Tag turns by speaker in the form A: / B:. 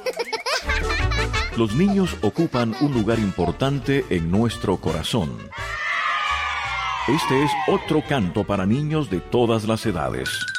A: Los niños ocupan un lugar importante en nuestro corazón. Este es otro canto para niños de todas las edades.